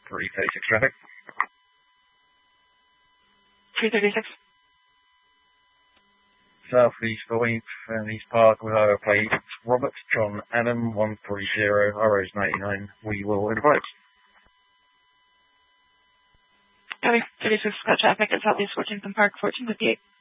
336 traffic. 336. Southeast 14th and East Park with our plate Robert John Adam 130 Arrows 99. We will invite. Copy. 36 got traffic at Southeast 14th and Park 1458.